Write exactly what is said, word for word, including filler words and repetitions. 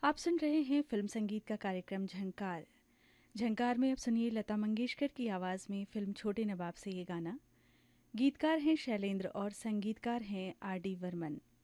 आप सुन रहे हैं फिल्म संगीत का कार्यक्रम झंकार। झंकार में अब सुनिए लता मंगेशकर की आवाज़ में फिल्म छोटे नवाब से ये गाना। गीतकार हैं शैलेंद्र और संगीतकार हैं आर डी बर्मन।